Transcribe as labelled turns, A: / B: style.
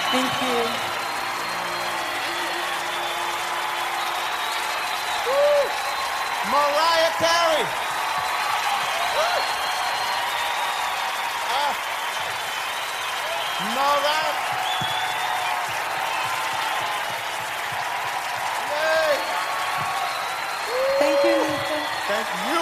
A: Thank you.
B: Mariah Carey. Mariah. Yay.
A: Thank you, Lisa.
B: Thank you.